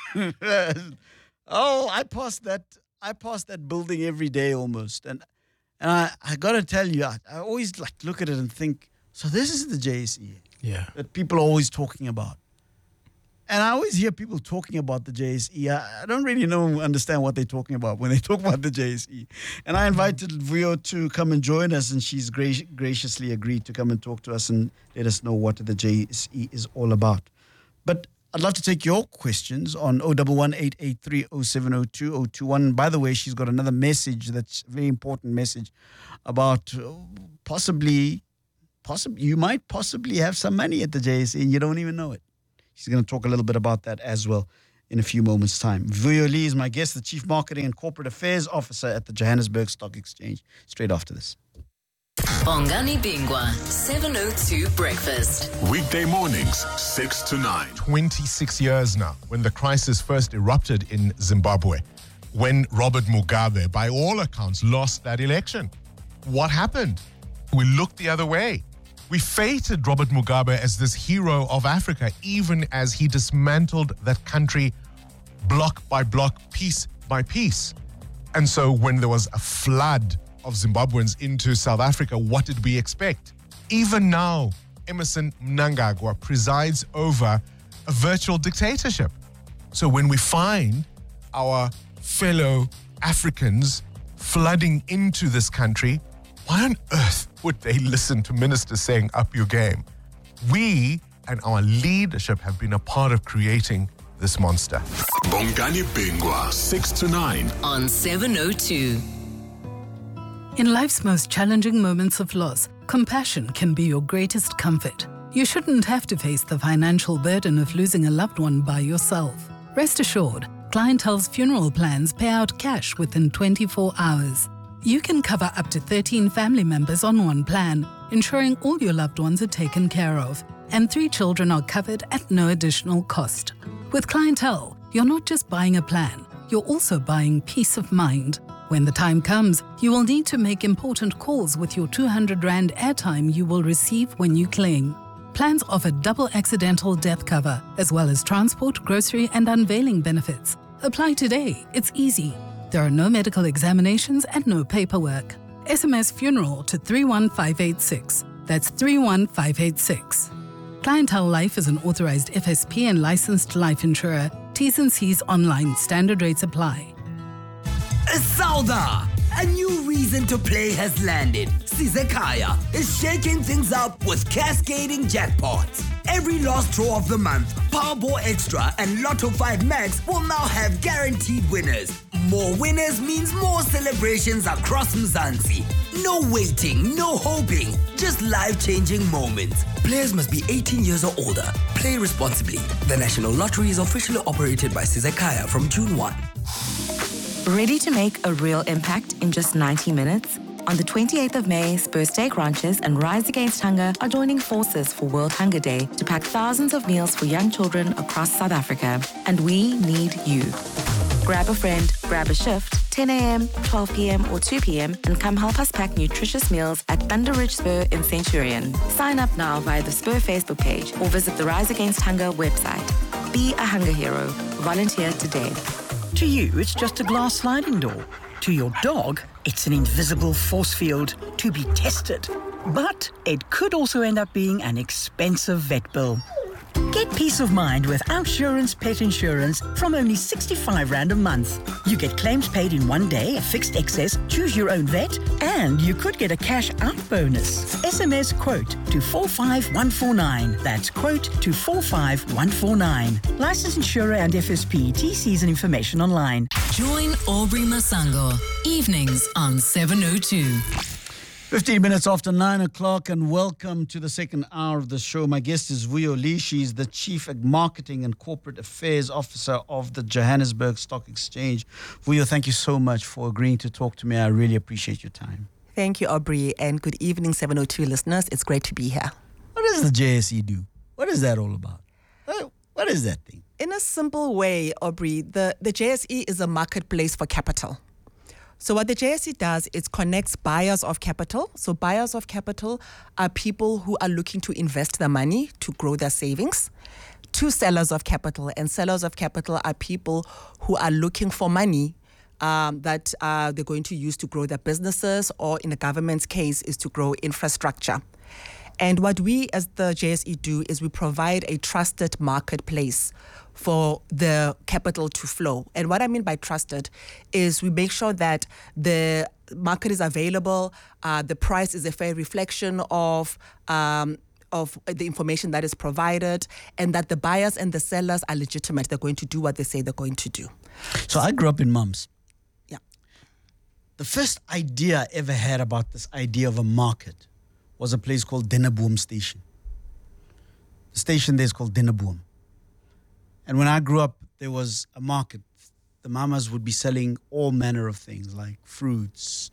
oh, I pass that I pass that building every day almost. And and I, I gotta tell you, I, I always like look at it and think, so this is the J S E Yeah. that people are always talking about. And I always hear people talking about the J S E. I, I don't really know, understand what they're talking about when they talk about the J S E. And I invited Vuyo to come and join us, and she's gra- graciously agreed to come and talk to us and let us know what the J S E is all about. But I'd love to take your questions on zero one one, eight eight three, zero seven zero two, zero two one. By the way, she's got another message that's a very important message about uh, possibly, possibly, you might possibly have some money at the J S E and you don't even know it. She's going to talk a little bit about that as well in a few moments' time. Vuyo Lee is my guest, the Chief Marketing and Corporate Affairs Officer at the Johannesburg Stock Exchange. Straight after this. Bongani Bingwa, seven oh two Breakfast. Weekday mornings, six to nine. twenty-six years now, when the crisis first erupted in Zimbabwe, when Robert Mugabe, by all accounts, lost that election. What happened? We looked the other way. We feted Robert Mugabe as this hero of Africa, even as he dismantled that country block by block, piece by piece. And so when there was a flood of Zimbabweans into South Africa, what did we expect? Even now, Emmerson Mnangagwa presides over a virtual dictatorship. So when we find our fellow Africans flooding into this country, why on earth would they listen to ministers saying, up your game? We and our leadership have been a part of creating this monster. Bongani Bingwa, six to nine. On seven oh two. In life's most challenging moments of loss, compassion can be your greatest comfort. You shouldn't have to face the financial burden of losing a loved one by yourself. Rest assured, Clientele's funeral plans pay out cash within twenty-four hours. You can cover up to thirteen family members on one plan, ensuring all your loved ones are taken care of, and three children are covered at no additional cost. With Clientele, you're not just buying a plan, you're also buying peace of mind. When the time comes, you will need to make important calls with your two hundred rand airtime you will receive when you claim. Plans offer double accidental death cover, as well as transport, grocery, and unveiling benefits. Apply today. It's easy. There are no medical examinations and no paperwork. S M S funeral to three one five eight six. That's three one five eight six. Clientele Life is an authorized F S P and licensed life insurer. T's and C's online. Standard rates apply. Sauda! A new reason to play has landed. Sizekaya is shaking things up with cascading jackpots. Every last draw of the month, Powerball Extra and Lotto five Max will now have guaranteed winners. More winners means more celebrations across Mzansi. No waiting, no hoping, just life-changing moments. Players must be eighteen years or older. Play responsibly. The National Lottery is officially operated by Sizekaya from June first. Ready to make a real impact in just ninety minutes? On the twenty-eighth of May, Spur Steak Ranches and Rise Against Hunger are joining forces for World Hunger Day to pack thousands of meals for young children across South Africa. And we need you. Grab a friend, grab a shift, ten a.m., twelve p.m. or two p.m. and come help us pack nutritious meals at Thunder Ridge Spur in Centurion. Sign up now via the Spur Facebook page or visit the Rise Against Hunger website. Be a hunger hero. Volunteer today. To you, it's just a glass sliding door. To your dog, it's an invisible force field to be tested. But it could also end up being an expensive vet bill. Get peace of mind with Outsurance Pet Insurance from only sixty-five rand a month. You get claims paid in one day, a fixed excess, choose your own vet, and you could get a cash out bonus. S M S quote to four five one four nine. That's quote to four five one four nine. Licensed insurer and F S P. T Cs and information online. Join Aubrey Masango, evenings on seven oh two. fifteen minutes after nine o'clock, and welcome to the second hour of the show. My guest is Vuyo Lee. She's the Chief Marketing and Corporate Affairs Officer of the Johannesburg Stock Exchange. Vuyo, thank you so much for agreeing to talk to me. I really appreciate your time. Thank you, Aubrey, and good evening, seven oh two listeners. It's great to be here. What does the J S E do? What is that all about? What is that thing? In a simple way, Aubrey, the, the J S E is a marketplace for capital. So what the J S E does is connects buyers of capital. So buyers of capital are people who are looking to invest their money to grow their savings, to sellers of capital. And sellers of capital are people who are looking for money um, that uh, they're going to use to grow their businesses, or in the government's case is to grow infrastructure. And what we as the J S E do is we provide a trusted marketplace for the capital to flow. And what I mean by trusted is we make sure that the market is available, uh, the price is a fair reflection of um, of the information that is provided, and that the buyers and the sellers are legitimate. They're going to do what they say they're going to do. So I grew up in Mums. Yeah. The first idea I ever had about this idea of a market was a place called Deneboom Station. The station there is called Deneboom. And when I grew up, there was a market. The mamas would be selling all manner of things like fruits,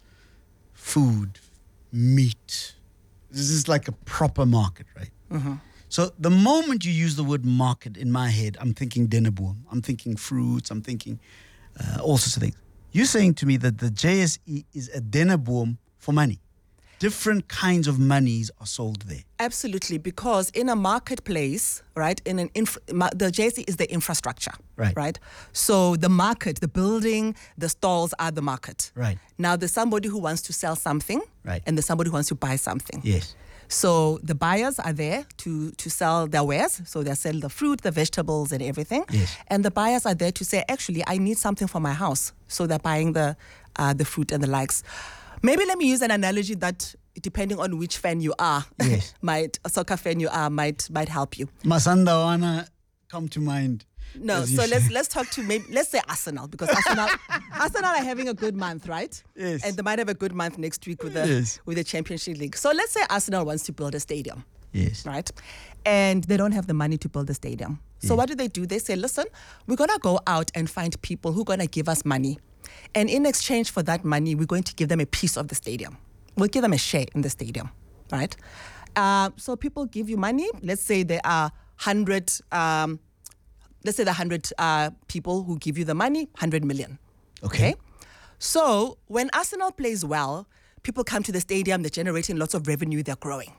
food, meat. This is like a proper market, right? Mm-hmm. So the moment you use the word market in my head, I'm thinking Deneboom. I'm thinking fruits. I'm thinking uh, all sorts of things. You're saying to me that the J S E is a Deneboom for money. Different kinds of monies are sold there. Absolutely, because in a marketplace, right, in an inf- the J S E is the infrastructure, right. right? So the market, the building, the stalls are the market. Right. Now there's somebody who wants to sell something, right, and there's somebody who wants to buy something. Yes. So the buyers are there to, to sell their wares. So they sell the fruit, the vegetables, and everything. Yes. And the buyers are there to say, actually, I need something for my house. So they're buying the uh, the fruit and the likes. Maybe let me use an analogy that, depending on which fan you are, yes. might a soccer fan you are, might might help you. Masandawana come to mind. No, so let's let's talk to maybe let's say Arsenal, because Arsenal Arsenal are having a good month, right? Yes. And they might have a good month next week with the yes. with the Championship League. So let's say Arsenal wants to build a stadium. Yes. Right? And they don't have the money to build a stadium. So yes. what do they do? They say, listen, we're gonna go out and find people who are gonna give us money. And in exchange for that money, we're going to give them a piece of the stadium. We'll give them a share in the stadium, right? Uh, so people give you money. Let's say there are one hundred, um, let's say the one hundred uh, people who give you the money, one hundred million. Okay. okay. So when Arsenal plays well, people come to the stadium, they're generating lots of revenue, they're growing.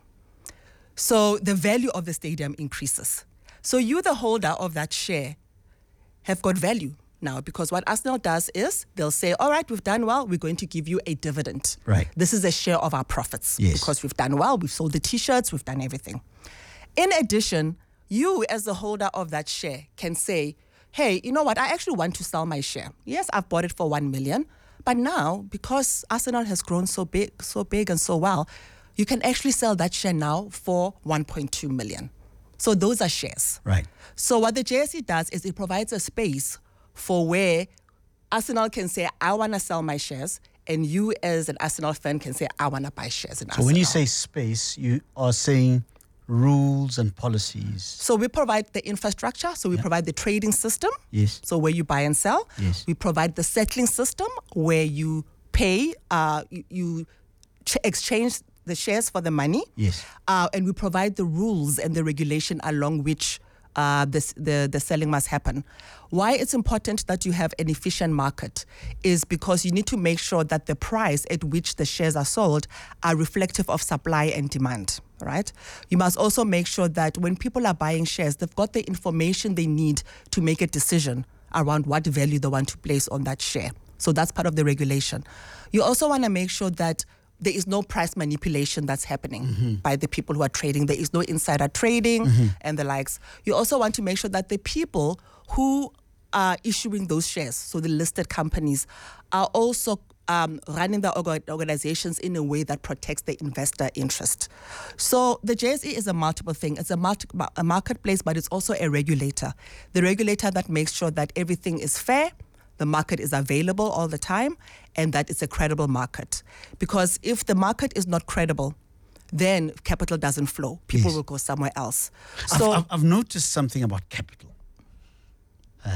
So the value of the stadium increases. So you, the holder of that share, have got value now, because what Arsenal does is they'll say, all right, we've done well, we're going to give you a dividend. Right. This is a share of our profits. Yes. Because we've done well, we've sold the T-shirts, we've done everything. In addition, you as the holder of that share can say, hey, you know what, I actually want to sell my share. Yes, I've bought it for one million, but now, because Arsenal has grown so big, so big and so well, you can actually sell that share now for one point two million. So those are shares. Right. So what the J S E does is it provides a space for where Arsenal can say, I want to sell my shares, and you as an Arsenal fan can say, I want to buy shares in so Arsenal. So when you say space, you are saying rules and policies. So we provide the infrastructure, so we yeah. provide the trading system, yes. so where you buy and sell. Yes. We provide the settling system where you pay, uh, you, you ch- exchange the shares for the money. Yes. Uh, and we provide the rules and the regulation along which Uh, this, the, the selling must happen. Why it's important that you have an efficient market is because you need to make sure that the price at which the shares are sold are reflective of supply and demand, right? You must also make sure that when people are buying shares, they've got the information they need to make a decision around what value they want to place on that share. So that's part of the regulation. You also want to make sure that there is no price manipulation that's happening mm-hmm. by the people who are trading. There is no insider trading mm-hmm. and the likes. You also want to make sure that the people who are issuing those shares, so the listed companies, are also um, running the org- organizations in a way that protects the investor interest. So the J S E is a multiple thing. It's a, multi- a marketplace, but it's also a regulator. The regulator that makes sure that everything is fair, the market is available all the time, and that it's a credible market. Because if the market is not credible, then capital doesn't flow. People yes. will go somewhere else. So I've, I've noticed something about capital, uh,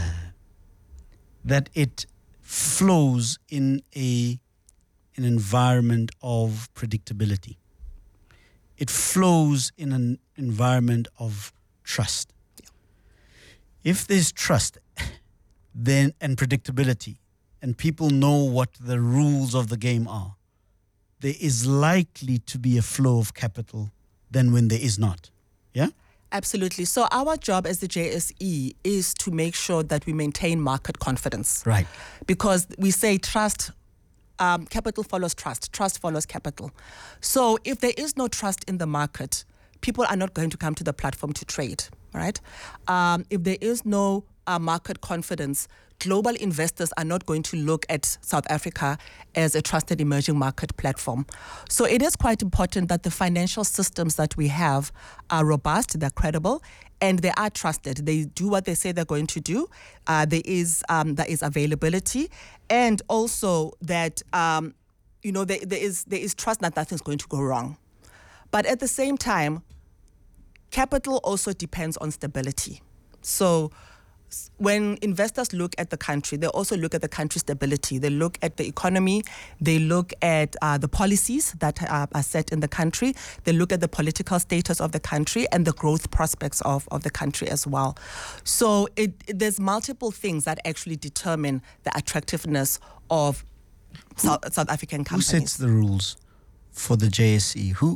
that it flows in a an environment of predictability. It flows in an environment of trust. Yeah. If there's trust, then and predictability, and people know what the rules of the game are, there is likely to be a flow of capital than when there is not. Yeah? Absolutely. So our job as the J S E is to make sure that we maintain market confidence. Right. Because we say trust, um, capital follows trust, trust follows capital. So if there is no trust in the market, people are not going to come to the platform to trade, right? Um, if there is no uh, market confidence, global investors are not going to look at South Africa as a trusted emerging market platform. So it is quite important that the financial systems that we have are robust, they're credible, and they are trusted. They do what they say they're going to do. Uh, there is um, there is availability, and also that um, you know there, there is there is trust that nothing's going to go wrong. But at the same time, capital also depends on stability. So when investors look at the country, they also look at the country's stability. They look at the economy. They look at uh, the policies that are, are set in the country. They look at the political status of the country and the growth prospects of, of the country as well. So it, it, there's multiple things that actually determine the attractiveness of South, South African companies. Who sets the rules for the J S E? Who,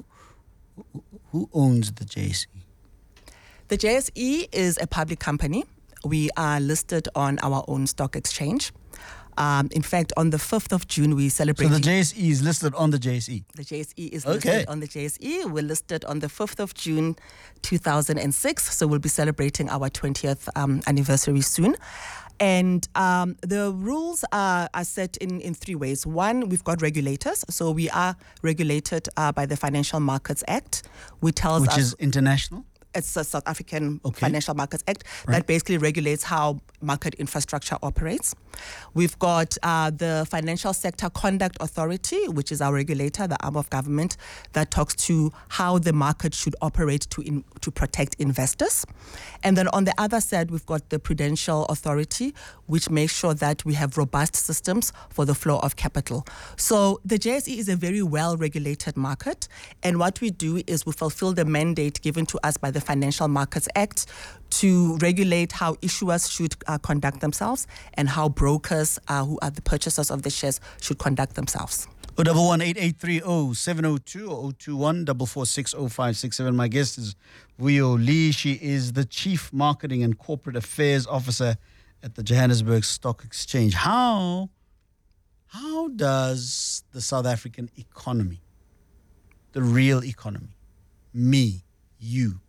who owns the J S E? The J S E is a public company. We are listed on our own stock exchange. Um, in fact, on the fifth of June, we celebrate. So the J S E is listed on the J S E? The J S E is okay. listed on the J S E. We're listed on the fifth of June, two thousand six. So we'll be celebrating our twentieth um, anniversary soon. And um, the rules are, are set in, in three ways. One, we've got regulators. So we are regulated uh, by the Financial Markets Act, which tells Which us... Which is international? It's the South African okay. Financial Markets Act right. that basically regulates how market infrastructure operates. We've got uh, the Financial Sector Conduct Authority, which is our regulator, the arm of government, that talks to how the market should operate to in, to protect investors. And then on the other side, we've got the Prudential Authority, which makes sure that we have robust systems for the flow of capital. So the J S E is a very well-regulated market, and what we do is we fulfill the mandate given to us by the Financial Markets Act to regulate how issuers should uh, conduct themselves and how brokers, uh, who are the purchasers of the shares, should conduct themselves. oh one one eight eight three oh seven oh two or oh two one four four six oh five six seven. My guest is Vuyo Lee. She is the Chief Marketing and Corporate Affairs Officer at the Johannesburg Stock Exchange. How, how does the South African economy, the real economy, me, you,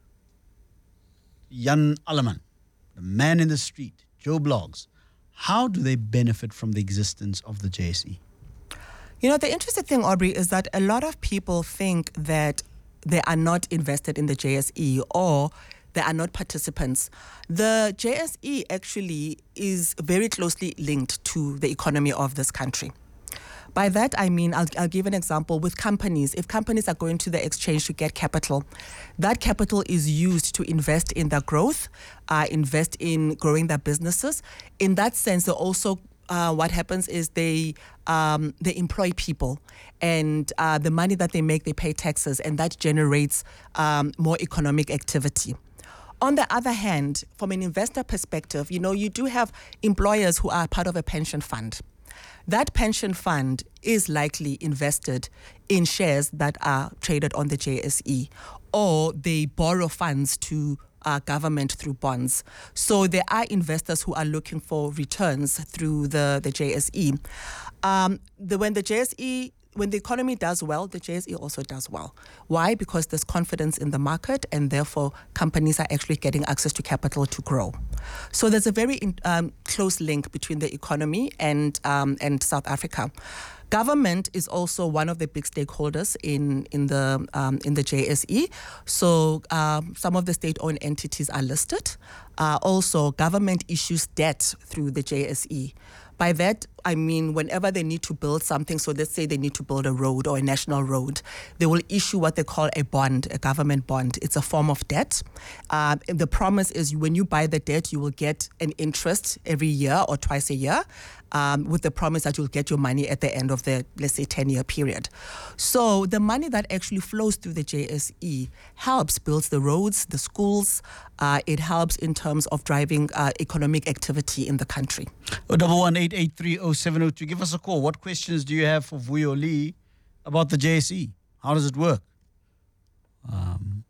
Jan Alleman, the man in the street, Joe Blogs, how do they benefit from the existence of the J S E? You know, the interesting thing, Aubrey, is that a lot of people think that they are not invested in the J S E or they are not participants. The J S E actually is very closely linked to the economy of this country. By that, I mean, I'll, I'll give an example with companies. If companies are going to the exchange to get capital, that capital is used to invest in their growth, uh, invest in growing their businesses. In that sense, they also Uh, what happens is they um, they employ people, and uh, the money that they make, they pay taxes, and that generates um, more economic activity. On the other hand, from an investor perspective, you know, you do have employers who are part of a pension fund. That pension fund is likely invested in shares that are traded on the J S E, or they borrow funds to Uh, government through bonds. So there are investors who are looking for returns through the, the J S E. Um, the, when the J S E, when the economy does well, the J S E also does well. Why? Because there's confidence in the market, and therefore companies are actually getting access to capital to grow. So there's a very in, um, close link between the economy and um, and South Africa. Government is also one of the big stakeholders in in the um, in the J S E. So um, some of the state-owned entities are listed. Uh, also, government issues debt through the J S E. By that, I mean whenever they need to build something, so let's say they need to build a road or a national road, they will issue what they call a bond, a government bond. It's a form of debt. Uh, and the promise is when you buy the debt, you will get an interest every year or twice a year, um, with the promise that you'll get your money at the end of the, let's say, ten-year period. So the money that actually flows through the J S E helps build the roads, the schools. Uh, it helps in terms of driving uh, economic activity in the country. oh one one eight eight three oh oh seven oh two. Give us a call. What questions do you have for Vuyo Lee about the J S E? How does it work? Um,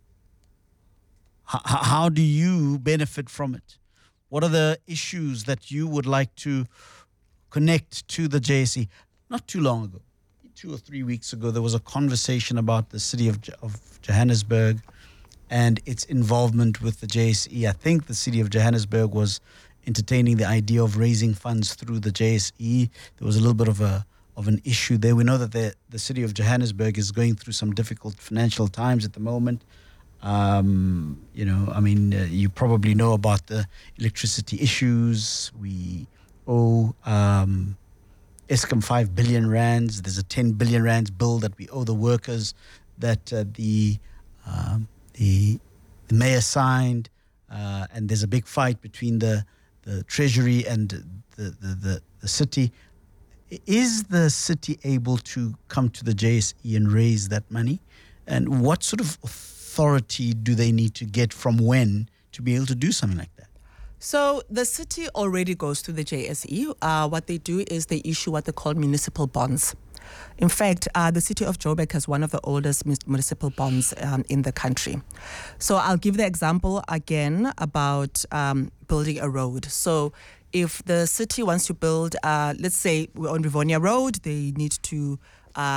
h- how do you benefit from it? What are the issues that you would like to connect to the J S E? Not too long ago, two or three weeks ago, there was a conversation about the city of, of Johannesburg and its involvement with the J S E. I think the city of Johannesburg was entertaining the idea of raising funds through the J S E. There was a little bit of a of an issue there. We know that the, the city of Johannesburg is going through some difficult financial times at the moment. Um, you know, I mean, uh, you probably know about the electricity issues. We owe um, Eskom five billion rands. There's a ten billion rands bill that we owe the workers that uh, the, um, the the mayor signed. Uh, and there's a big fight between the, the treasury and the, the, the, the city. Is the city able to come to the J S E and raise that money? And what sort of authority do they need to get from when to be able to do something like that? So the city already goes to the J S E. Uh, what they do is they issue what they call municipal bonds. In fact, uh, the city of Joburg has one of the oldest municipal bonds um, in the country. So I'll give the example again about um, building a road. So if the city wants to build, uh, let's say we're on Rivonia Road, they need to